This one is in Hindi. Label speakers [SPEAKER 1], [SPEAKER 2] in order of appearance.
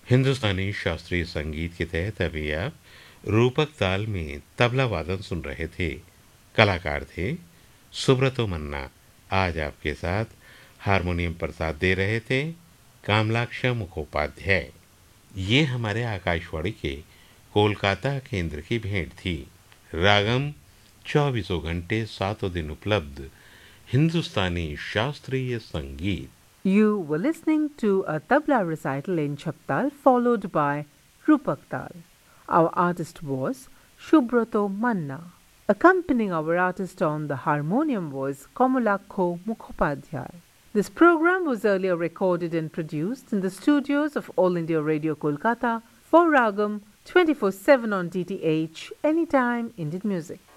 [SPEAKER 1] हिंदुस्तानी शास्त्रीय संगीत के तहत अभी आप रूपक ताल में तबला वादन सुन रहे थे। कलाकार थे सुब्रतो मन्ना। आज आपके साथ हारमोनियम पर साथ दे रहे थे कामलाक्ष मुखोपाध्याय। ये हमारे आकाशवाणी के कोलकाता केंद्र की भेंट थी। रागम 24 घंटे 7 दिन उपलब्ध हिंदुस्तानी शास्त्रीय संगीत।
[SPEAKER 2] You were listening to a tabla recital in Chaptal followed by Rupak Tal. Our artist was Shubroto Manna. Accompanying our artist on the harmonium was Komolakho Mukhopadhyay. This program was earlier recorded and produced in the studios of All India Radio Kolkata for Ragam 24/7 on DTH, anytime Indian music.